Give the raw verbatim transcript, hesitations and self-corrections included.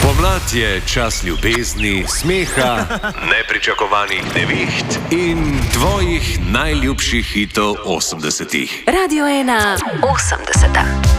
Pomlad je čas ljubezni, smeha, nepričakovanih neviht in tvojih najljubših hitov osemdesetih. Radio ena osemdeseta.